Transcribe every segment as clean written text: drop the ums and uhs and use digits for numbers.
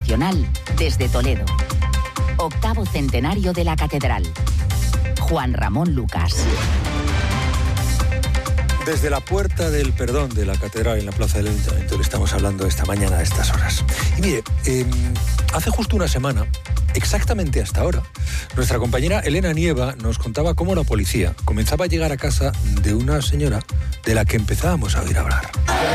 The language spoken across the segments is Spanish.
Nacional desde Toledo. 8º centenario de la Catedral. Juan Ramón Lucas. Desde la Puerta del Perdón de la Catedral en la Plaza del Ayuntamiento le estamos hablando esta mañana a estas horas. Y mire, hace justo una semana, exactamente hasta ahora, nuestra compañera Elena Nieva nos contaba cómo la policía comenzaba a llegar a casa de una señora de la que empezábamos a oír hablar.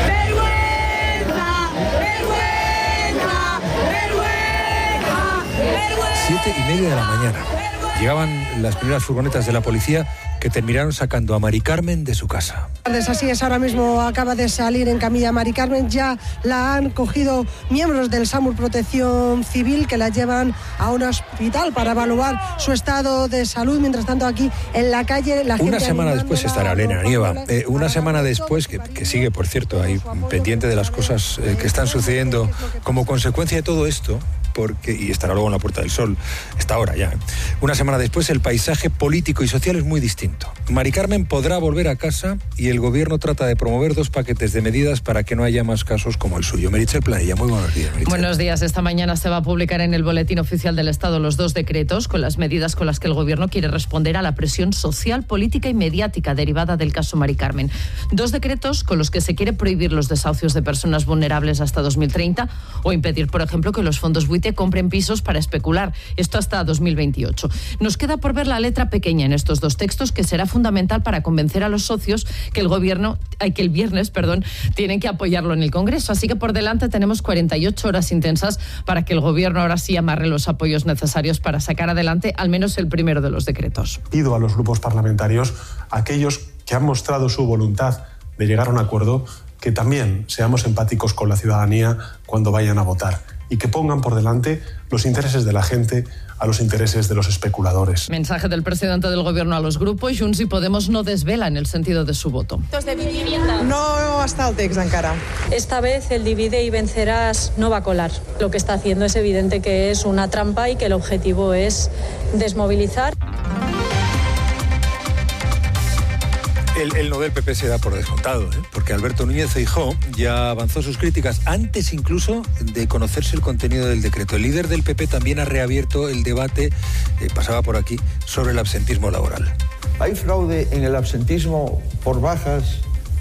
¡Vergüenza! ¡Vergüenza! ¡Vergüenza! ¡Vergüenza! 7:30 de la mañana. Llegaban las primeras furgonetas de la policía que terminaron sacando a Mari Carmen de su casa. Así es, ahora mismo acaba de salir en camilla Mari Carmen, ya la han cogido miembros del SAMUR Protección Civil que la llevan a un hospital para evaluar su estado de salud. Mientras tanto, aquí en la calle la gente... Una semana después estará Elena Nieva. Una semana después, que sigue, por cierto, ahí pendiente de las cosas que están sucediendo como consecuencia de todo esto, y estará luego en la Puerta del Sol, está ahora ya. Una semana después, el paisaje político y social es muy distinto. Mari Carmen podrá volver a casa y el gobierno trata de promover 2 paquetes de medidas para que no haya más casos como el suyo. Meritxell Planella, muy buenos días. Meritxell. Buenos días. Esta mañana se va a publicar en el Boletín Oficial del Estado los 2 decretos con las medidas con las que el gobierno quiere responder a la presión social, política y mediática derivada del caso Mari Carmen. 2 decretos con los que se quiere prohibir los desahucios de personas vulnerables hasta 2030 o impedir, por ejemplo, que los fondos buitre compren pisos para especular. Esto hasta 2028. Nos queda por ver la letra pequeña en estos 2 textos, que será fundamental para convencer a los socios que el viernes tienen que apoyarlo en el Congreso. Así que por delante tenemos 48 horas intensas para que el gobierno ahora sí amarre los apoyos necesarios para sacar adelante al menos el primero de los decretos. Pido a los grupos parlamentarios, aquellos que han mostrado su voluntad de llegar a un acuerdo, que también seamos empáticos con la ciudadanía cuando vayan a votar y que pongan por delante los intereses de la gente a los intereses de los especuladores. Mensaje del presidente del gobierno a los grupos. Junts y Podemos no desvelan el sentido de su voto. No hasta el text encara. Esta vez el divide y vencerás no va a colar. Lo que está haciendo es evidente que es una trampa y que el objetivo es desmovilizar. El no del PP se da por descontado, porque Alberto Núñez Feijóo ya avanzó sus críticas antes incluso de conocerse el contenido del decreto. El líder del PP también ha reabierto el debate, pasaba por aquí, sobre el absentismo laboral. ¿Hay fraude en el absentismo por bajas?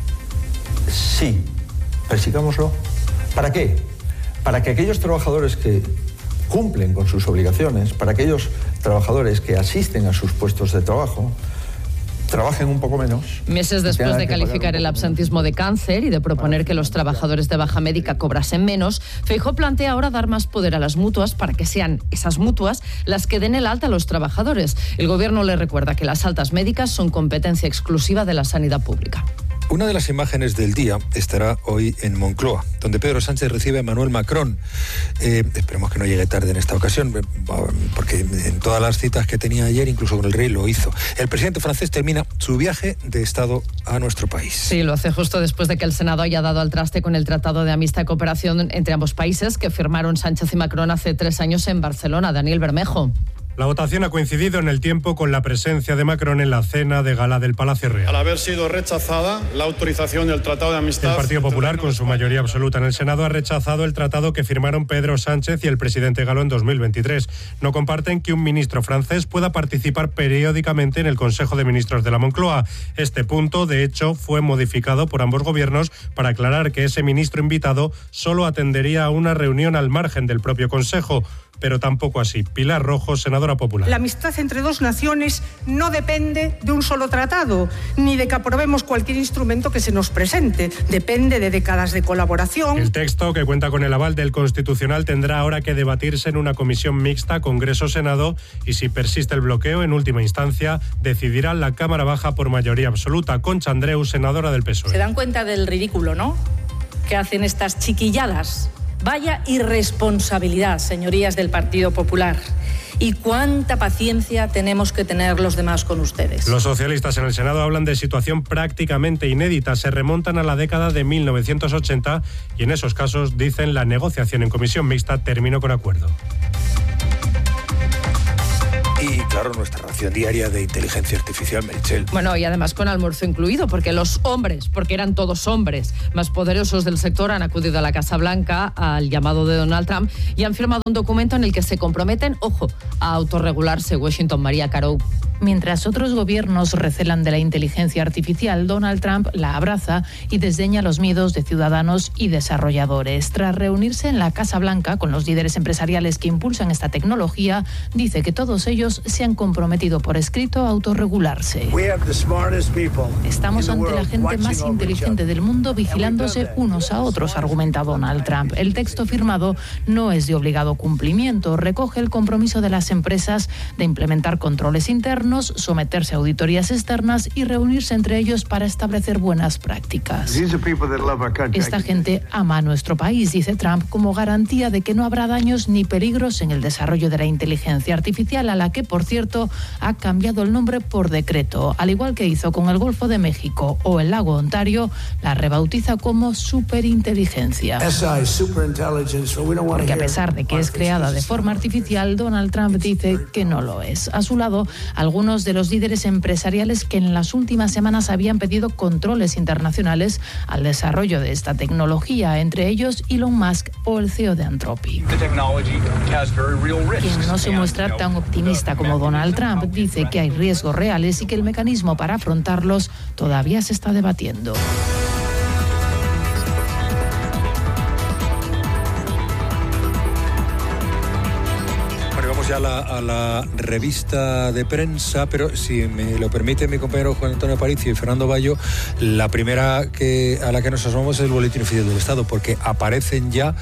Sí, persigámoslo. ¿Para qué? Para que aquellos trabajadores que cumplen con sus obligaciones, para aquellos trabajadores que asisten a sus puestos de trabajo, trabajen un poco menos. Meses después de calificar el absentismo de cáncer y de proponer que los trabajadores de baja médica cobrasen menos, Feijóo plantea ahora dar más poder a las mutuas para que sean esas mutuas las que den el alta a los trabajadores. El gobierno le recuerda que las altas médicas son competencia exclusiva de la sanidad pública. Una de las imágenes del día estará hoy en Moncloa, donde Pedro Sánchez recibe a Emmanuel Macron. Esperemos que no llegue tarde en esta ocasión, porque en todas las citas que tenía ayer, incluso con el rey, lo hizo. El presidente francés termina su viaje de Estado a nuestro país. Sí, lo hace justo después de que el Senado haya dado al traste con el Tratado de Amistad y Cooperación entre ambos países que firmaron Sánchez y Macron hace 3 años en Barcelona. Daniel Bermejo. La votación ha coincidido en el tiempo con la presencia de Macron en la cena de gala del Palacio Real. Al haber sido rechazada la autorización del Tratado de Amistad... El Partido Popular, con su mayoría absoluta en el Senado, ha rechazado el tratado que firmaron Pedro Sánchez y el presidente Galo en 2023. No comparten que un ministro francés pueda participar periódicamente en el Consejo de Ministros de la Moncloa. Este punto, de hecho, fue modificado por ambos gobiernos para aclarar que ese ministro invitado solo atendería a una reunión al margen del propio Consejo. Pero tampoco así. Pilar Rojo, senadora popular. La amistad entre 2 naciones no depende de un solo tratado, ni de que aprobemos cualquier instrumento que se nos presente. Depende de décadas de colaboración. El texto, que cuenta con el aval del Constitucional, tendrá ahora que debatirse en una comisión mixta Congreso-Senado y, si persiste el bloqueo, en última instancia, decidirá la Cámara Baja por mayoría absoluta. Concha Andreu, senadora del PSOE. Se dan cuenta del ridículo, ¿no?, que hacen estas chiquilladas. Vaya irresponsabilidad, señorías del Partido Popular. Y cuánta paciencia tenemos que tener los demás con ustedes. Los socialistas en el Senado hablan de situación prácticamente inédita. Se remontan a la década de 1980 y en esos casos, dicen, la negociación en comisión mixta terminó con acuerdo. claro, nuestra ración diaria de inteligencia artificial, Meritxell. Bueno, y además con almuerzo incluido, porque los hombres, porque eran todos hombres más poderosos del sector, han acudido a la Casa Blanca al llamado de Donald Trump y han firmado un documento en el que se comprometen, ojo, a autorregularse. Washington, María Caro. Mientras otros gobiernos recelan de la inteligencia artificial, Donald Trump la abraza y desdeña los miedos de ciudadanos y desarrolladores. Tras reunirse en la Casa Blanca con los líderes empresariales que impulsan esta tecnología, dice que todos ellos se han comprometido por escrito a autorregularse. Estamos ante la gente más inteligente del mundo vigilándose unos a otros, argumenta Donald Trump. El texto firmado no es de obligado cumplimiento, recoge el compromiso de las empresas de implementar controles internos, someterse a auditorías externas y reunirse entre ellos para establecer buenas prácticas. Esta gente ama a nuestro país, dice Trump, como garantía de que no habrá daños ni peligros en el desarrollo de la inteligencia artificial, a la que, por cierto, ha cambiado el nombre por decreto. Al igual que hizo con el Golfo de México o el lago Ontario, la rebautiza como superinteligencia. Porque a pesar de que es creada de forma artificial, Donald Trump dice que no lo es. A su lado, algunos de los líderes empresariales que en las últimas semanas habían pedido controles internacionales al desarrollo de esta tecnología, entre ellos Elon Musk o el CEO de Anthropic. Quien no se muestra tan optimista como Donald Trump dice que hay riesgos reales y que el mecanismo para afrontarlos todavía se está debatiendo. Ya a la revista de prensa, pero si me lo permite mi compañero Juan Antonio Aparicio y Fernando Bayo, la primera a la que nos asomamos es el Boletín Oficial del Estado, porque aparecen ya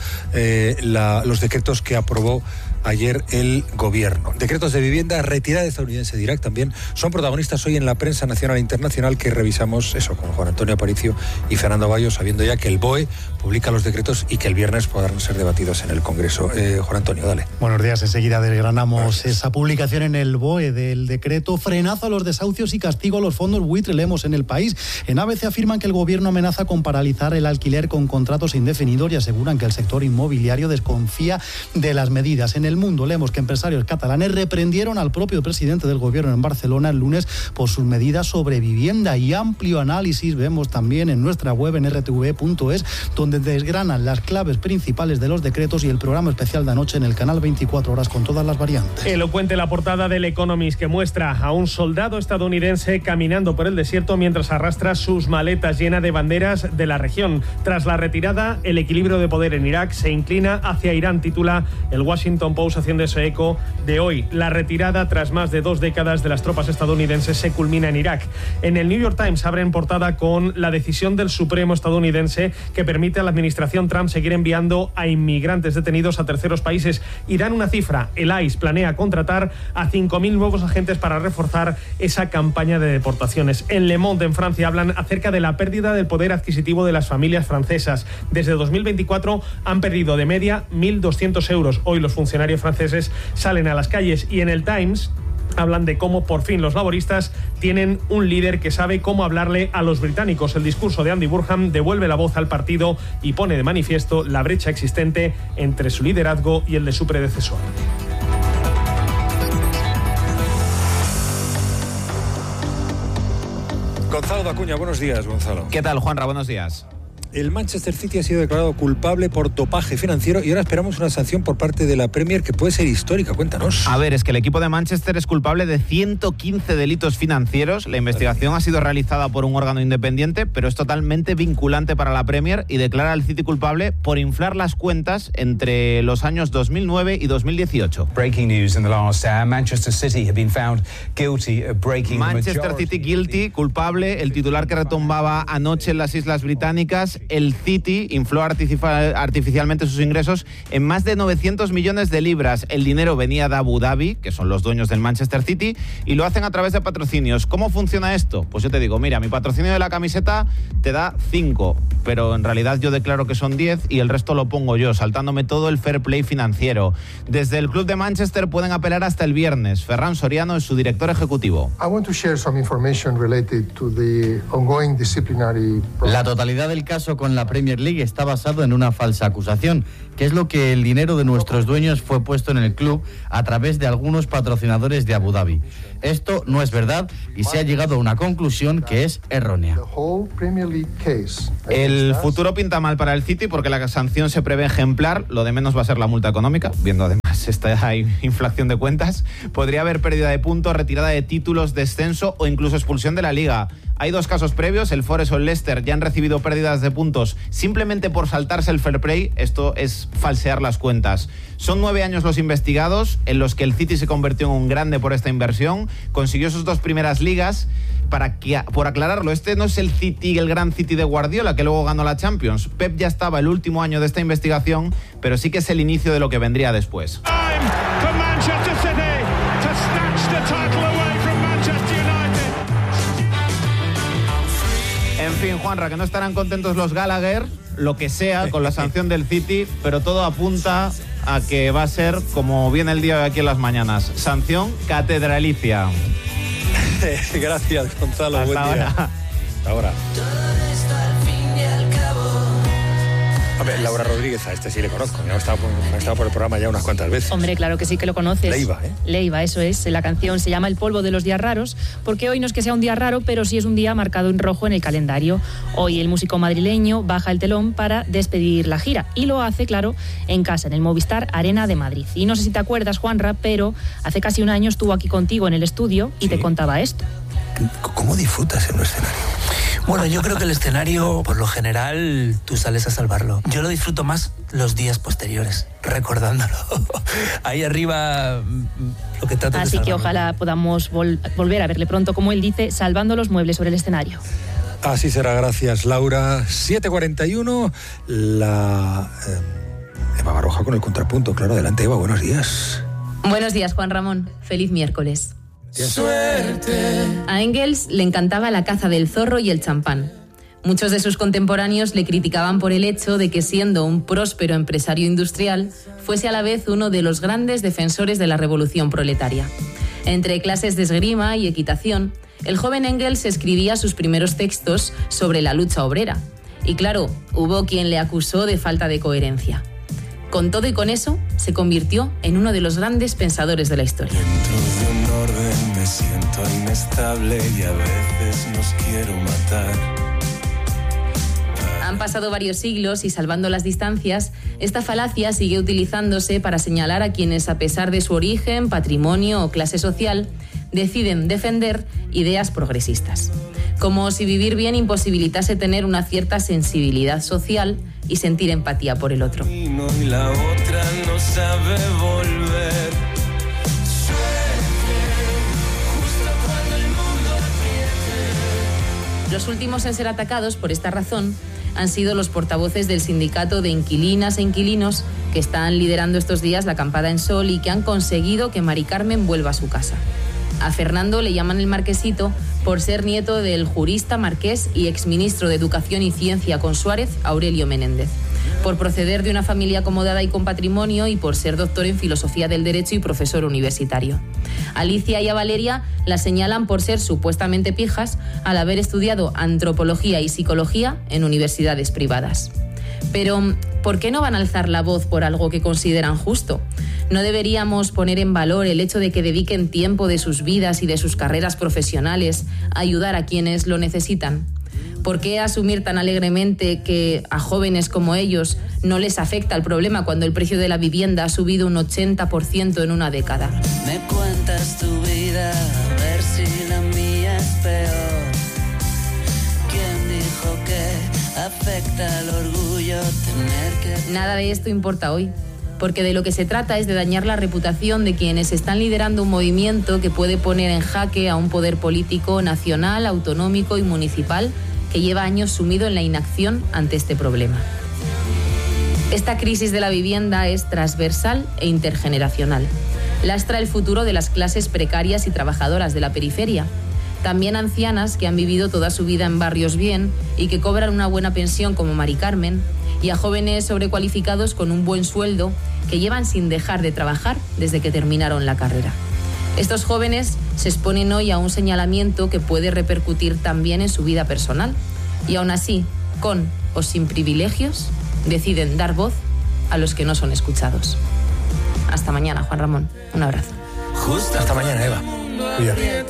los decretos que aprobó ayer el gobierno. Decretos de vivienda, retirada estadounidense de Irak también son protagonistas hoy en la prensa nacional e internacional, que revisamos eso con Juan Antonio Aparicio y Fernando Bayo, sabiendo ya que el BOE publica los decretos y que el viernes podrán ser debatidos en el Congreso. Juan Antonio, dale. Buenos días. Enseguida desgranamos esa publicación en el BOE del decreto frenazo a los desahucios y castigo a los fondos buitre. Leemos en El País. En ABC afirman que el gobierno amenaza con paralizar el alquiler con contratos indefinidos y aseguran que el sector inmobiliario desconfía de las medidas. En El Mundo leemos que empresarios catalanes reprendieron al propio presidente del gobierno en Barcelona el lunes por sus medidas sobre vivienda, y amplio análisis vemos también en nuestra web en rtv.es, donde desgranan las claves principales de los decretos, y el programa especial de anoche en el canal 24 horas con todas las variantes. Elocuente la portada del Economist, que muestra a un soldado estadounidense caminando por el desierto mientras arrastra sus maletas llenas de banderas de la región. Tras la retirada, el equilibrio de poder en Irak se inclina hacia Irán, titula el Washington Post, haciendo ese eco de hoy. La retirada tras más de 2 décadas de las tropas estadounidenses se culmina en Irak. En el New York Times abren portada con la decisión del Supremo estadounidense que permite a la administración Trump seguir enviando a inmigrantes detenidos a terceros países, y dan una cifra: el ICE planea contratar a 5.000 nuevos agentes para reforzar esa campaña de deportaciones. En Le Monde, en Francia, hablan acerca de la pérdida del poder adquisitivo de las familias francesas. Desde 2024 han perdido de media 1.200 euros. Hoy los funcionarios franceses salen a las calles, y en el Times hablan de cómo por fin los laboristas tienen un líder que sabe cómo hablarle a los británicos. El discurso de Andy Burnham devuelve la voz al partido y pone de manifiesto la brecha existente entre su liderazgo y el de su predecesor. Gonzalo Dacuña, buenos días, Gonzalo. ¿Qué tal, Juanra? Buenos días. El Manchester City ha sido declarado culpable por dopaje financiero y ahora esperamos una sanción por parte de la Premier que puede ser histórica. Cuéntanos. A ver, es que el equipo de Manchester es culpable de 115 delitos financieros. La investigación ha sido realizada por un órgano independiente, pero es totalmente vinculante para la Premier y declara al City culpable por inflar las cuentas entre los años 2009 y 2018. Breaking news in the last hour. Manchester City have been found guilty of breaking Manchester City guilty, culpable. El titular que retumbaba anoche en las Islas Británicas: el City infló artificialmente sus ingresos en más de 900 millones de libras. El dinero venía de Abu Dhabi, que son los dueños del Manchester City, y lo hacen a través de patrocinios. ¿Cómo funciona esto? Pues yo te digo, mira, mi patrocinio de la camiseta te da 5, pero en realidad yo declaro que son 10 y el resto lo pongo yo, saltándome todo el fair play financiero. Desde el club de Manchester pueden apelar hasta el viernes. Ferran Soriano es su director ejecutivo. La totalidad del caso caso con la Premier League está basado en una falsa acusación, que es lo que el dinero de nuestros dueños fue puesto en el club a través de algunos patrocinadores de Abu Dhabi. Esto no es verdad y se ha llegado a una conclusión que es errónea. El futuro pinta mal para el City porque la sanción se prevé ejemplar. Lo de menos va a ser la multa económica, viendo además esta inflación de cuentas. Podría haber pérdida de puntos, retirada de títulos, descenso o incluso expulsión de la Liga. Hay dos casos previos, el Forest o el Leicester ya han recibido pérdidas de puntos simplemente por saltarse el fair play. Esto es falsear las cuentas. Son 9 años los investigados en los que el City se convirtió en un grande por esta inversión, consiguió sus 2 primeras ligas. Por aclararlo, este no es el City, el gran City de Guardiola, que luego ganó la Champions. Pep ya estaba el último año de esta investigación, pero sí que es el inicio de lo que vendría después. En fin, Juanra, que no estarán contentos los Gallagher, lo que sea, con la sanción del City, pero todo apunta a que va a ser, como viene el día de aquí en las mañanas, sanción catedralicia. Gracias, Gonzalo. Hasta buen día. ahora. Hasta ahora. Hombre, Laura Rodríguez, a este sí le conozco. Me ha estado por el programa ya unas cuantas veces. Hombre, claro que sí que lo conoces. Leiva, ¿eh? Leiva, eso es. La canción se llama El polvo de los días raros, porque hoy no es que sea un día raro, pero sí es un día marcado en rojo en el calendario. Hoy el músico madrileño baja el telón para despedir la gira y lo hace, claro, en casa, en el Movistar Arena de Madrid. Y no sé si te acuerdas, Juanra, pero hace casi un año estuvo aquí contigo en el estudio y te contaba esto. ¿Cómo disfrutas en un escenario? Bueno, yo creo que el escenario, por lo general, tú sales a salvarlo. Yo lo disfruto más los días posteriores, recordándolo. Ahí arriba, lo que trato de Así que ojalá podamos volver a verle pronto, como él dice, salvando los muebles sobre el escenario. Así será, gracias, Laura. 7:41, Eva Baroja con el contrapunto. Claro, adelante, Eva, buenos días. Buenos días, Juan Ramón. Feliz miércoles. Suerte. A Engels le encantaba la caza del zorro y el champán. Muchos de sus contemporáneos le criticaban por el hecho de que, siendo un próspero empresario industrial, fuese a la vez uno de los grandes defensores de la revolución proletaria. Entre clases de esgrima y equitación, el joven Engels escribía sus primeros textos sobre la lucha obrera. Y claro, hubo quien le acusó de falta de coherencia. Con todo y con eso, se convirtió en uno de los grandes pensadores de la historia. Dentro de un orden me siento inestable y a veces nos quiero matar. Han pasado varios siglos y, salvando las distancias, esta falacia sigue utilizándose para señalar a quienes, a pesar de su origen, patrimonio o clase social, deciden defender ideas progresistas. Como si vivir bien imposibilitase tener una cierta sensibilidad social y sentir empatía por el otro. Y la otra no sabe volver. Los últimos en ser atacados por esta razón han sido los portavoces del sindicato de inquilinas e inquilinos que están liderando estos días la acampada en Sol y que han conseguido que Mari Carmen vuelva a su casa. A Fernando le llaman el Marquesito por ser nieto del jurista marqués y exministro de Educación y Ciencia con Suárez, Aurelio Menéndez. Por proceder de una familia acomodada y con patrimonio y por ser doctor en Filosofía del Derecho y profesor universitario. Alicia y a Valeria la señalan por ser supuestamente pijas al haber estudiado antropología y psicología en universidades privadas. Pero, ¿por qué no van a alzar la voz por algo que consideran justo? ¿No deberíamos poner en valor el hecho de que dediquen tiempo de sus vidas y de sus carreras profesionales a ayudar a quienes lo necesitan? ¿Por qué asumir tan alegremente que a jóvenes como ellos no les afecta el problema cuando el precio de la vivienda ha subido un 80% en una década? Me cuentas tu vida, a ver si la mía es peor. ¿Quién dijo que afecta al orgullo tener que... Nada de esto importa hoy, porque de lo que se trata es de dañar la reputación de quienes están liderando un movimiento que puede poner en jaque a un poder político nacional, autonómico y municipal que lleva años sumido en la inacción ante este problema. Esta crisis de la vivienda es transversal e intergeneracional. Lastra el futuro de las clases precarias y trabajadoras de la periferia, también ancianas que han vivido toda su vida en barrios bien y que cobran una buena pensión como Mari Carmen, y a jóvenes sobrecualificados con un buen sueldo que llevan sin dejar de trabajar desde que terminaron la carrera. Estos jóvenes se exponen hoy a un señalamiento que puede repercutir también en su vida personal. Y aún así, con o sin privilegios, deciden dar voz a los que no son escuchados. Hasta mañana, Juan Ramón. Un abrazo. Hasta mañana, Eva. Cuídate.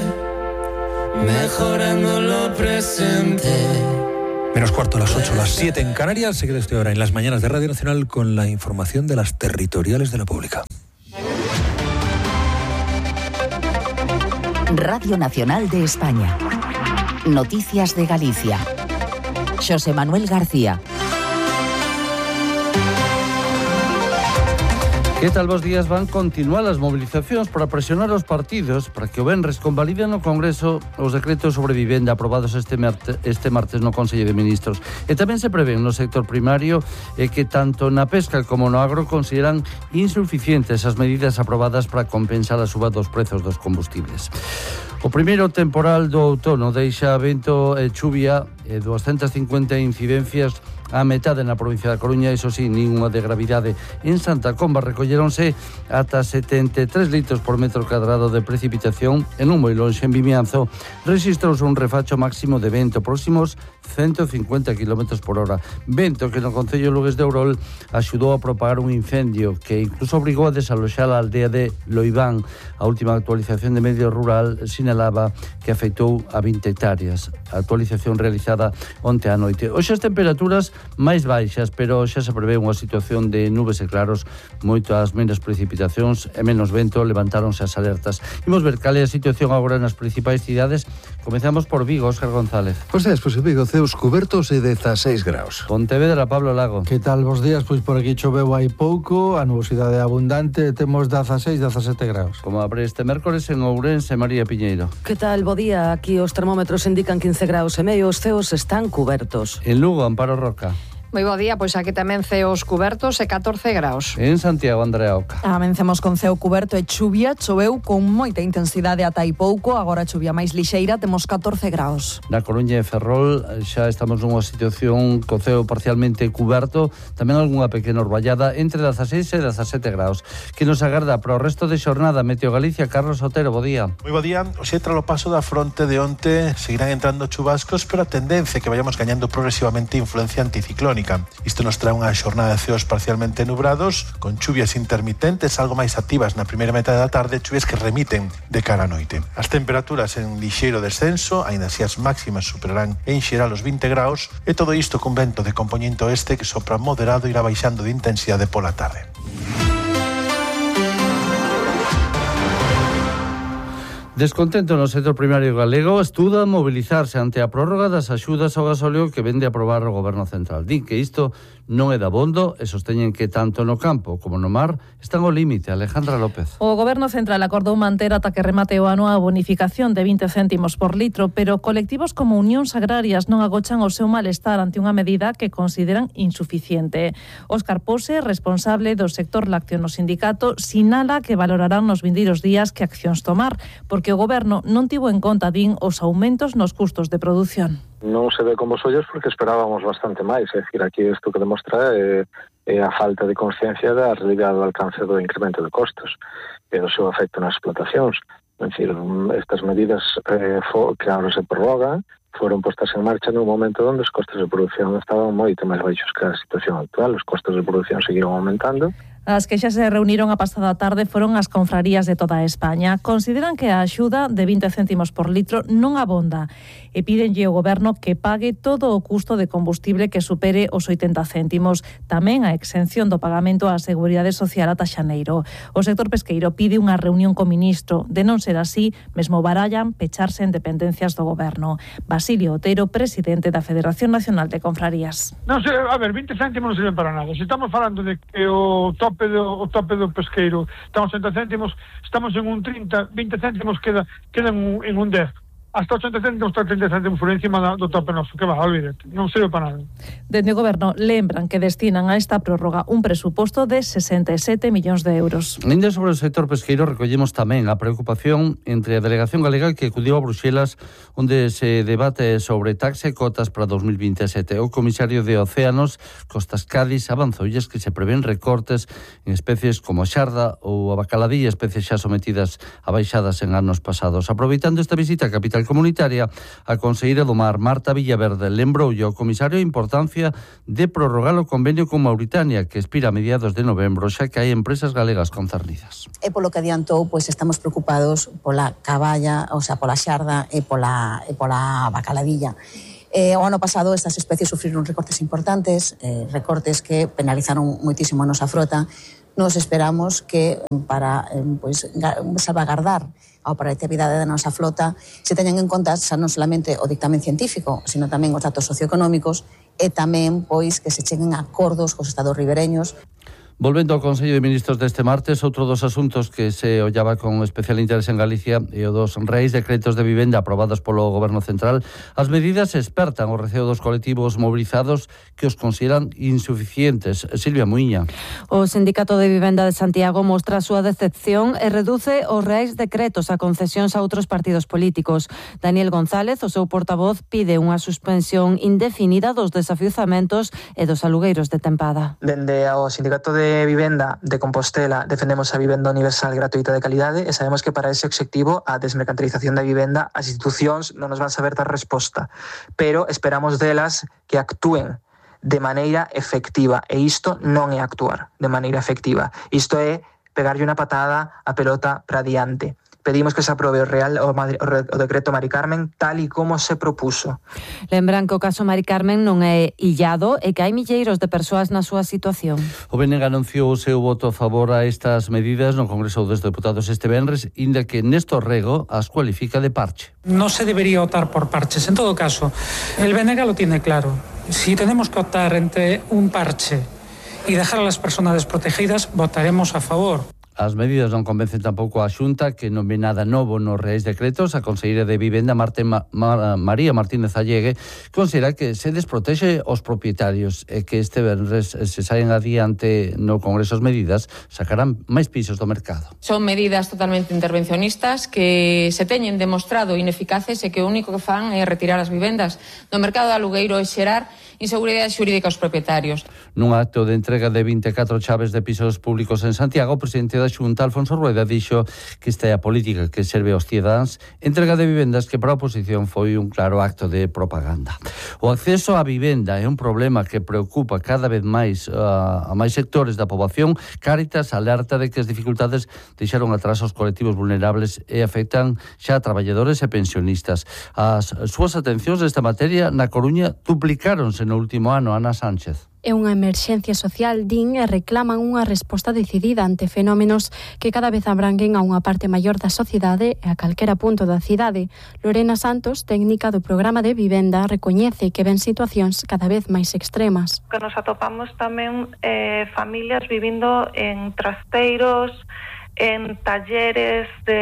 Mejorando lo presente. Menos cuarto, las 8, las 7 en Canarias. Se queda usted ahora en las mañanas de Radio Nacional con la información de las territoriales de la Pública. Radio Nacional de España. Noticias de Galicia. Xosé Manuel García. Que tal bos días? Van continuar as movilizacións para presionar os partidos para que o venres convaliden no Congreso os decretos sobre vivenda aprobados este martes no Consello de Ministros. E tamén se prevén no sector primario que tanto na pesca como no agro consideran insuficientes as medidas aprobadas para compensar a suba dos prezos dos combustibles. O primeiro temporal do outono deixa vento e chuvia e 250 incidencias a metade na provincia da Coruña, iso sí, ninguna de gravidade. En Santa Comba recolleronse ata 73 litros por metro cadrado de precipitación e non moi lonxe en Vimianzo registrouse un refacho máximo de vento próximos 150 km por hora. Vento que no Concello Lugues de Ourol axudou a propagar un incendio que incluso obrigou a desaloxar a aldea de Loibán. A última actualización de Medio Rural sinalaba que afectou a 20 hectáreas. A actualización realizada onte á noite. Hoxe as temperaturas máis baixas, pero xa se prevé unha situación de nubes e claros, moitas menos precipitacións e menos vento. Levantáronse as alertas. Imos ver cal é a situación agora nas principais cidades. Comezamos por Vigo, Óscar González. Pois Vigo, ceos cubertos e 16 graus. Pontevedra, Pablo Lago. Que tal vos días? Pois por aquí choveu hai pouco, a nubosidade é abundante, temos 16, 17 graus. Como abre este mércores en Ourense, María Piñeiro. Que tal, bo día? Aquí os termómetros indican 15 graus e medio, os ceos están cubertos. En Lugo, Amparo Roca. Moi bo día, pois aquí tamén ceos cubertos e 14 graus. En Santiago, Andrea Oca. Amencemos con ceo cuberto e chuvia, choveu con moita intensidade ata hai pouco, agora chuvia máis lixeira, temos 14 graus. Na Coruña e Ferrol xa estamos nunha situación co ceo parcialmente cuberto, tamén algunha pequena orballada entre 16 e 17 graus. Que nos agarda para o resto de xornada? Meteo Galicia, Carlos Otero, bo día. Moi bo día. Oxe, tras o paso da fronte de onte seguirán entrando chubascos, pero a tendencia é que vayamos gañando progresivamente influencia anticiclónica. Isto nos trae unha xornada de ceos parcialmente nubrados, con chuvias intermitentes, algo máis activas na primeira metade da tarde, chuvias que remiten de cara á noite. As temperaturas en lixeiro descenso, aínda así as máximas superarán en xeral os 20 graus, e todo isto cun vento de compoñente oeste que sopra moderado e irá baixando de intensidade pola tarde. Descontento no sector primario galego estuda mobilizarse ante a prórroga das axudas ao gasóleo que vende a aprobar o Goberno Central. Din que isto non é dabondo e sosteñen que tanto no campo como no mar están ao límite. Alejandra López. O Goberno Central acordou manter ata que remate o ano a bonificación de 20 céntimos por litro, pero colectivos como Unións Agrarias non agochan o seu malestar ante unha medida que consideran insuficiente. Óscar Pose, responsable do sector lácteo no sindicato, sinala que valorarán nos vindeiros días que accións tomar, porque o Goberno non tivo en conta, din, os aumentos nos custos de produción. Non se ve con vos ollos porque esperábamos bastante máis, é dicir, aquí isto que demostra é a falta de consciencia da realidade do alcance do incremento de costos e do seu efecto nas explotacións. É dicir, estas medidas que agora se prorrogan foron postas en marcha nun momento onde os costos de produción estaban moito máis baixos que a situación actual. Os costos de produción seguiron aumentando. As que xa se reuniron a pasada tarde foron as confrarías de toda España. Consideran que a axuda de 20 céntimos por litro non abonda e pídenlle ao Goberno que pague todo o custo de combustible que supere os 80 céntimos, tamén a exención do pagamento á Seguridade Social ata xaneiro. O sector pesqueiro pide unha reunión co ministro. De non ser así, mesmo barallan pecharse en dependencias do Goberno. Basilio Otero, presidente da Federación Nacional de Confrarías. Non sei, a ver, 20 céntimos non sirven para nada. Se estamos falando de que o tope do pesqueiro estamos 30 céntimos, estamos en un 30, 20 céntimos quedan en un 10. Hasta 80 céntimos, 30 céntimos por encima do tope noso, que va, olvídate, non sirve para nada. Dende o Goberno lembran que destinan a esta prórroga un presuposto de 67 millóns de euros. Ainda sobre o sector pesqueiro recollemos tamén a preocupación entre a delegación galega que acudiu a Bruxelas, onde se debate sobre taxa e cotas para 2027. O comisario de Océanos, Costas Cádiz, avanzoulles que se prevén recortes en especies como a xarda ou a bacaladí, especies xa sometidas a baixadas en anos pasados. Aproveitando esta visita a capital comunitaria, a conselleira do Mar, Marta Villaverde, lembroulle ao comisario a importancia de prorrogar o convenio con Mauritania, que expira a mediados de novembro, xa que hai empresas galegas concernidas. E polo que adiantou, pois estamos preocupados pola caballa, o sea, pola xarda e pola bacaladilla. O ano pasado estas especies sufriron recortes importantes, recortes que penalizaron moitísimo a nosa frota. Nos esperamos que para salvagardar a operatividade da nosa flota se teñan en conta xa non solamente o dictamen científico, sino tamén os datos socioeconómicos e tamén pois que se cheguen a acordos cos estados ribereños. Volvendo ao Consello de Ministros deste martes, outro dos asuntos que se ollaba con especial interese en Galicia e o dos reis decretos de vivenda aprobados polo Goberno Central. As medidas espertan o receo dos colectivos mobilizados que os consideran insuficientes. Silvia Muiña. O Sindicato de Vivenda de Santiago mostra a súa decepción e reduce os reis decretos a concesións a outros partidos políticos. Daniel González, o seu portavoz, pide unha suspensión indefinida dos desafiuzamentos e dos alugueiros de tempada. Dende ao Sindicato de Vivenda de Compostela defendemos a vivenda universal gratuita de calidade e sabemos que para ese obxectivo a desmercantilización da vivenda as institucións non nos van saber dar resposta, pero esperamos delas que actúen de maneira efectiva e isto non é actuar de maneira efectiva, isto é pegarlle unha patada a pelota para diante. Pedimos que se aprobe o decreto Mari Carmen tal e como se propuso. Lembran que o caso Mari Carmen non é illado e que hai milleiros de persoas na súa situación. O BNG anunciou o seu voto a favor a estas medidas no Congreso dos Deputados este venres, inda que Néstor Rego as cualifica de parche. No se debería optar por parches. En todo caso, el BNG lo tiene claro. Si tenemos que optar entre un parche y dejar a las personas desprotegidas, votaremos a favor. As medidas non convencen tampouco a Xunta, que non ve nada novo nos reis decretos. A conselleira de Vivenda, María Martínez Allegue, considera que se desprotexe os propietarios e que este venres se saen adiante no Congreso as medidas, sacarán máis pisos do mercado. Son medidas totalmente intervencionistas que se teñen demostrado ineficaces e que o único que fan é retirar as vivendas do mercado de alugueiro e xerar inseguridade xurídica aos propietarios. Nun acto de entrega de 24 chaves de pisos públicos en Santiago, o presidente da Xunta, Alfonso Rueda, dixo que esta é a política que serve aos cidadáns, entrega de vivendas que para a oposición foi un claro acto de propaganda. O acceso á vivenda é un problema que preocupa cada vez máis a máis sectores da poboación. Cáritas alerta de que as dificultades deixaron atrás aos colectivos vulnerables e afectan xa a traballadores e pensionistas. As súas atencións nesta materia na Coruña duplicáronse no último ano. Ana Sánchez. É unha emerxencia social, din, e reclaman unha resposta decidida ante fenómenos que cada vez abranguen a unha parte maior da sociedade e a calquera punto da cidade. Lorena Santos, técnica do programa de vivenda, recoñece que ven situacións cada vez máis extremas. Que nos atopamos tamén familias vivindo en trasteiros, en talleres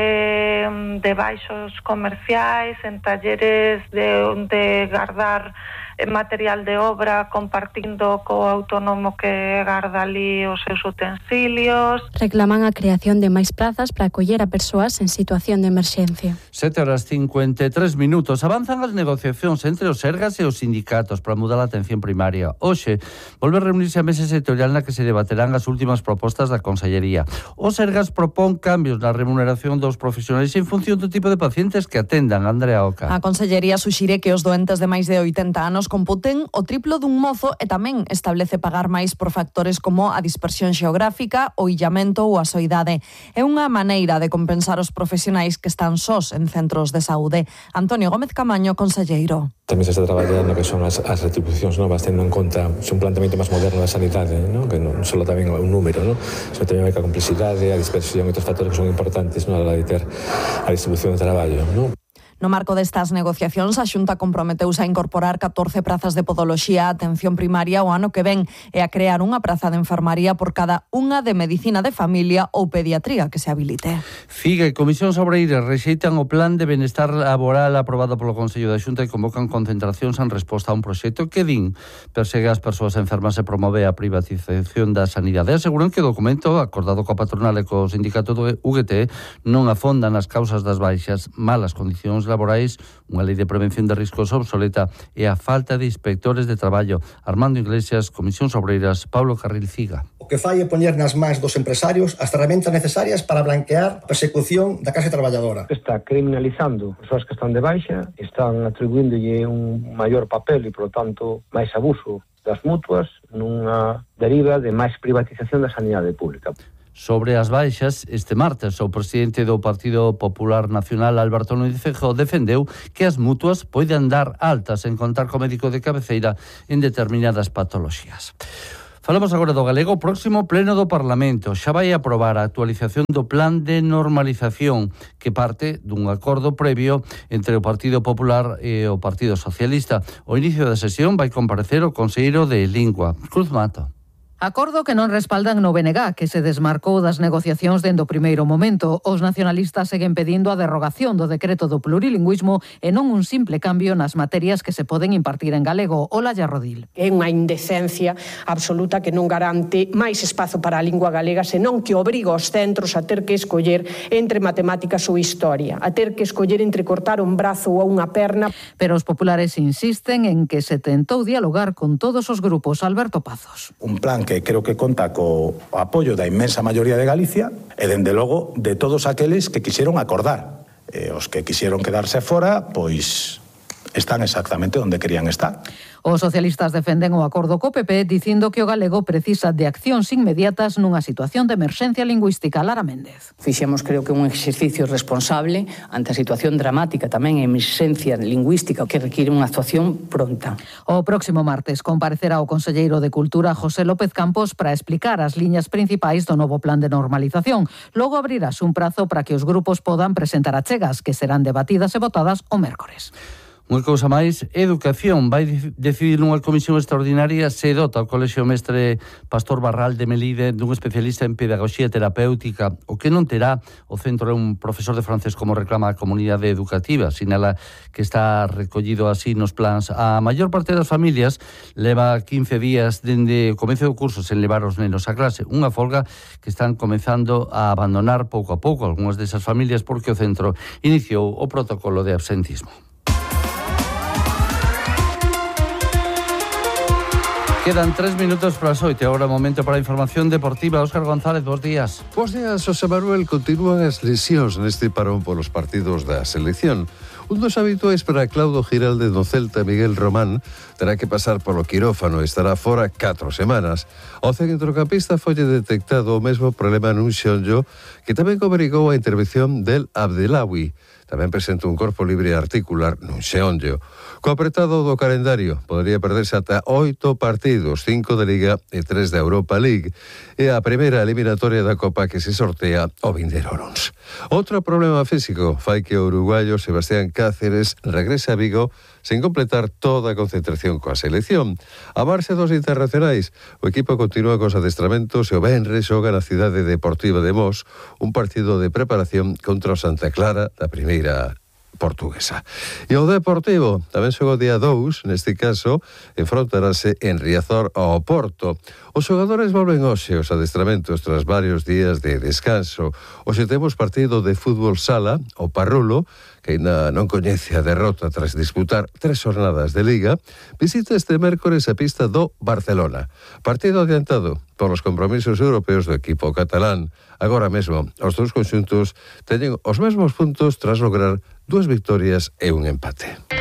de baixos comerciais, en talleres de guardar material de obra compartindo co autónomo que garda ali os seus utensilios. Reclaman a creación de máis plazas para acoller a persoas en situación de emerxencia. 7:53. Avanzan as negociacións entre os Sergas e os sindicatos para mudar a atención primaria. Hoxe volve a reunirse a mesa sectorial na que se debaterán as últimas propostas da Consellería. Os Sergas propón cambios na remuneración dos profesionais en función do tipo de pacientes que atendan. Andrea Oca. A Consellería suxire que os doentes de máis de 80 anos computen o triplo dun mozo e tamén establece pagar máis por factores como a dispersión xeográfica, o illamento ou a soidade. É unha maneira de compensar os profesionais que están sós en centros de saúde. Antonio Gómez Camaño, conselleiro. Tamén se está traballando que son as retribucións novas, tendo en conta un planteamento máis moderno da sanidade, ¿no? Que non só tamén un número, ¿no? Sino tamén a complexidade, a dispersión e outros factores que son importantes, ¿no? A la hora de ter a distribución de traballo, ¿no? No marco destas negociacións, a Xunta comprometeuse a incorporar 14 prazas de podoloxía a atención primaria o ano que ven e a crear unha praza de enfermaría por cada unha de medicina de familia ou pediatría que se habilite. FIGA e Comisións Obreiras rexeitan o plan de benestar laboral aprobado polo Consello da Xunta e convocan concentracións en resposta a un proxecto que din persegue as persoas enfermas e promove a privatización da sanidade. Aseguran que o documento acordado coa patronal e co sindicato do UGT non afonda nas causas das baixas, malas condicións relacións laborais, unha lei de prevención de riscos obsoleta e a falta de inspectores de traballo. Armando Iglesias, Comisións Obreiras, Pablo Carril Ciga. O que fai é poñer nas mans dos empresarios as ferramentas necesarias para blanquear a persecución da clase traballadora. Está criminalizando as persoas que están de baixa, están atribuíndolle un maior papel e, por lo tanto, máis abuso das mutuas nunha deriva de máis privatización da sanidade pública. Sobre as baixas, este martes o presidente do Partido Popular Nacional, Alberto Núñez Feijóo, defendeu que as mutuas poden dar altas en contar co médico de cabeceira en determinadas patoloxías. Falamos agora do galego. O próximo pleno do Parlamento xa vai aprobar a actualización do plan de normalización que parte dun acordo previo entre o Partido Popular e o Partido Socialista. O inicio da sesión vai comparecer o conselleiro de Lingua, Cruz Mato. Acordo que non respaldan no BNG, que se desmarcou das negociacións dende o primeiro momento. Os nacionalistas seguen pedindo a derrogación do decreto do plurilingüismo e non un simple cambio nas materias que se poden impartir en galego. Olalla Rodil. É unha indecencia absoluta que non garante máis espazo para a lingua galega, senón que obriga os centros a ter que escoller entre matemáticas ou historia, a ter que escoller entre cortar un brazo ou unha perna. Pero os populares insisten en que se tentou dialogar con todos os grupos. Alberto Pazos. Un plan que creo que conta co apoio da inmensa maioría de Galicia e, dende logo, de todos aqueles que quixeron acordar. Os que quixeron quedarse fora, pois están exactamente onde querían estar. Os socialistas defenden o acordo co PP dicindo que o galego precisa de accións inmediatas nunha situación de emerxencia lingüística. Lara Méndez. Fixemos, creo que un exercicio responsable ante a situación dramática tamén e emerxencia lingüística que require unha actuación pronta. O próximo martes comparecerá o conselleiro de Cultura José López Campos para explicar as liñas principais do novo plan de normalización. Logo abrirás un prazo para que os grupos podan presentar achegas que serán debatidas e votadas o mércores. Unha cousa máis, Educación vai decidir nunha comisión extraordinaria se dota o Colexio Mestre Pastor Barral de Melide dun especialista en pedagogía terapéutica. O que non terá o centro é un profesor de francés como reclama a comunidade educativa. Sinala que está recollido así nos plans. A maior parte das familias leva 15 días dende o comezo do curso sen levar os nenos a clase. Unha folga que están comezando a abandonar pouco a pouco algunhas desas familias porque o centro iniciou o protocolo de absentismo. Quedan 3 minutos para as 8. Agora momento para a información deportiva. Óscar González, bons días. Bons días, José Manuel. Continúan as lesións neste parón polos partidos da selección. Un dos habituais para Claudio Giralde do Celta, Miguel Román, terá que pasar polo quirófano e estará fora 4 semanas. O centrocampista foi detectado o mesmo problema nun xonllo que tamén obrigou a intervención del Abdelawi. Tamén presenta un corpo libre articular nun xeonllo. Co apretado do calendario, podería perderse ata 8 partidos, 5 de Liga e 3 da Europa League, e a primeira eliminatoria da Copa que se sortea o vindeiro luns. Outro problema físico fai que o uruguayo Sebastián Cáceres regrese a Vigo sen completar toda a concentración coa selección. A marxe dos internacionais, o equipo continúa cos adestramentos e o venres xoga na cidade deportiva de Mos un partido de preparación contra o Santa Clara da primeira portuguesa. E o Deportivo tamén xoga o día 2, neste caso, enfrontarase en Riazor ao Porto. Os xogadores volven hoxe os adestramentos tras varios días de descanso. Hoxe temos partido de fútbol sala, o Parrulo, que ainda non coñece a derrota tras disputar 3 xornadas de Liga, visita este mércores a pista do Barcelona. Partido adiantado polos compromisos europeos do equipo catalán. Agora mesmo, os dous conxuntos teñen os mesmos puntos tras lograr 2 victorias e un empate.